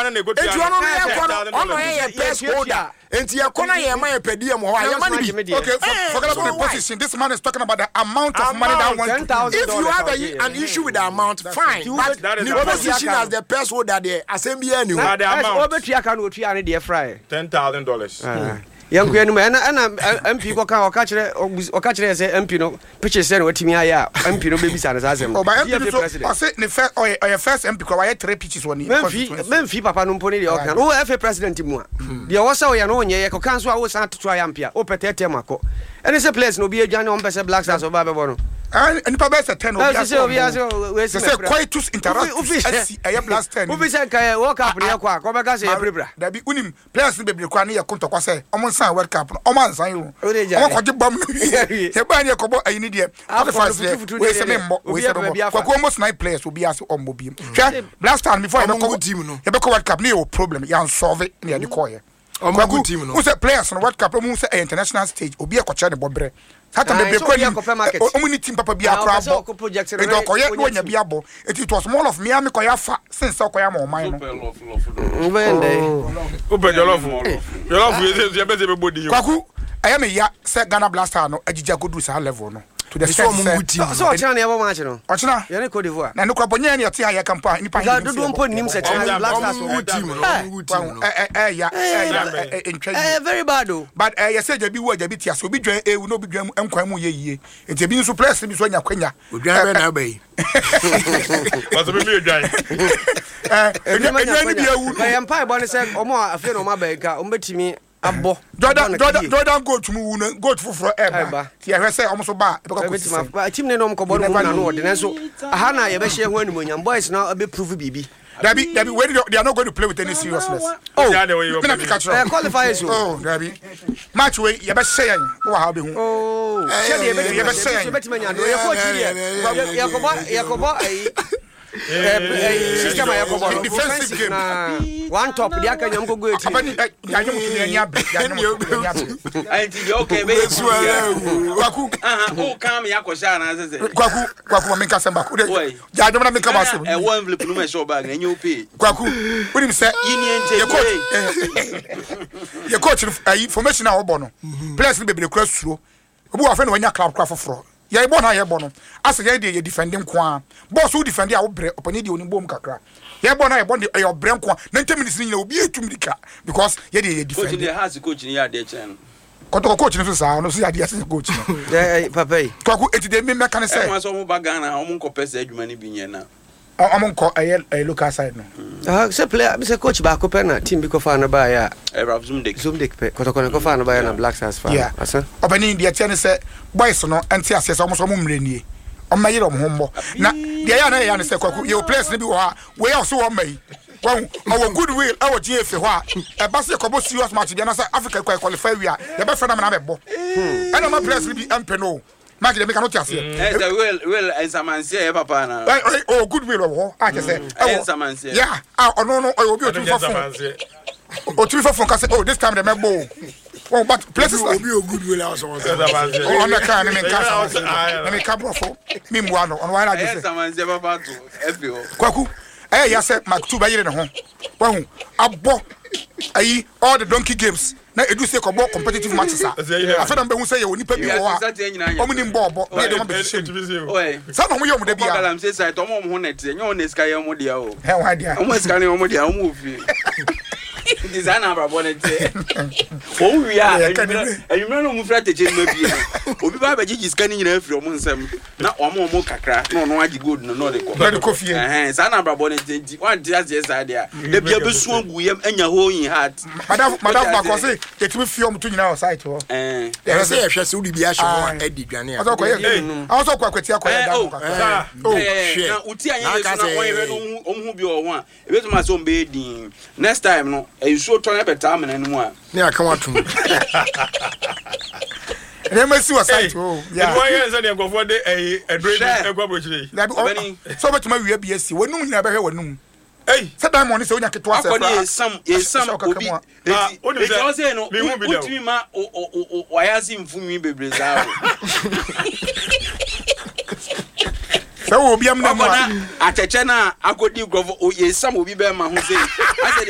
one na go to. Ono ye best holder. Enti ye kona ye man pedie mo ho. Okay, forget about the position. This man is talking about the amount of money that wants. If you have an issue with the amount, fine. But the position as the best holder there, assembly anyway. The amount. $10,000. Young Granum and MP Okachre say MP no pitches said what me aya MP no baby son as him. Oh, by MP I say the first or your first MP ko why 3 pitches one. Memfi papa no poni the okan. Oh FA president mu a. The wasa we no nye ko kan so a wo san to ampia. O petete mako. Any say place no be adwane on person Black Stars oba be bono. And papa say 10 obi aso. We say Quietus interrupt. I blast 10. Obi say kai World Cup ne kwa ko be ka say prepare. Da bi unim players be be kwa ne yakonto kwa say omonsan World Cup no omansan yo. Omokoje bam. Ye ba ne kobo ayini de. We say membo we say kwa almost 9 players will be as ombo bi. Hwa last time before you go team no. You be World Cup no problem. You solve it near the core. Omo team no. Who say players on World Cup who say international stage obi e kwacha ne bobre. Satan be kwa ni omuni team papa bi akra bo. E do koye no nya bi abo. It was more of me am koya fa since koya ma oman no. You be be body. Kwaku ayame ya say Ghana Blaster no agija go do sa level no. To the so China never match no. Ochina. Ye ne Cote d'Ivoire. Na no kwabonye ne ati aya campaign nipa hin. Do mpo nim se China Black Stars team no. Very bad o. But you say jabi wo jabi tia so bi dwan e no bi dwan enkwan mu ye yie. Enti bi nso place bi so anya kwanya. Odwan be na abai. But be me dwan. Enye ni bi awu. Ka yampa bo ne se omo afie no ma bai ka o betimi abo Jordan go to mu go to for eba ti e say omo so ba e ko team ne no mo ko bo no na no de nenso aha na ye be share ho animonyam boys na be prove bibi Dabi when they are not going to play with any seriousness. Qualifiers. Oh, Dabi. Match way you be say yan. Wo ha be hu. Oh. You be say yan. Yakoba system Yakoba defensive game. One top the aka nyam go go eti. Abani yanyum kini anya Auntie okay be. Kwaku. Who come yakosha na say. Kwaku me nka samba. Jadom na me ka baso. E one envelope no me show bag na you pay. Kwaku. We him say your coach information na obo no. Players be be kura suro. Obu wa fe no anya club kura foforo. Ya ibo na ya ibo no. Asa ya dey defending kwa. Boss who defend ya wo bre opani dey onibom kakra. Ya ibo na ya bond your brain kwa. 90 minutes ni obi etumika because ya dey defend. Coach dey has coach ni ya dey chen. Koto coach ni so sa no so ya dey assistant coach no. Papa. Kwaku eti dey me kan say. E so mo bagana o mo nko pesa adwuma ni bi nye na. Amonko a local side no. Say player, say coach ba ko pena team bi ko fa na ba ya. Rap Zumdik pe. Ko ko fa na ba ya na Black Stars fa. Asa. Obani dia tiane say boys no enti asese omo so mo mrenie. Omma yire omo hombo. Na dia ya na ya ne say kwaku you place ni bi wo ha. We also wo mai. Well, our goodwill, our GF, a basket of serious match, the Africa qualify. We are the best friend of my boy. And I'm a place to be MPNO. Mark the cannot just say, well, as a man say, Papa. Oh, goodwill, I can say, yeah, oh, no, I will be a true or 3 4 from oh, this time the member. Oh, but places will be a goodwill also. On the car, I mean, Cabro for Mimwano, on why I just say, Kwaku. Eh, ya say Mark 2 by year home. Well, abo ayi all the donkey games. Na edu say ko competitive matches ah. Afa na be hu say ye oni pa bi wo ah. Omo ni mbo na dey be shame. Sa no mo ye omo da bia. Kalam say side omo ho net nye on eska ye omo dia o. He wa dia. Omo eska ne omo dia omo ofi. Design abra bonete. O wi a. Ayumra no mu fra teche no bi. Obi ba ba gigi ska ni nyina afiri omo nsam. Na omo kakra na ono agi gold no de ko. Na de kofie. Sa na abra bonete nti wan dia say side dia. Da bia be so agu yam anya ho yin heart. Madam ba ko say etimi fie omo to nyina o site ho. Say e hwe se udi bi a hwe edi dwane a. Aso ko ye. Aso ko akwati akoya da ko. Oh shit. Na uti anya yesu na won ye omu bi o ho a. E beto ma so mbe din. Next time no e so to na beta amena no a. Ne aka watum. Remember was site oh. Yeah. Why is any go for the a dream e go brochire. So betuma wi BSc wonum nyina be hwe wonum. Hey, said that morning so nya keto ase fra. Some obi. Because say no, utimi ma o ayazi mfumi bebreza. So obi am na mo acheche na akodi grofo o ye some obi be ma hu say. I said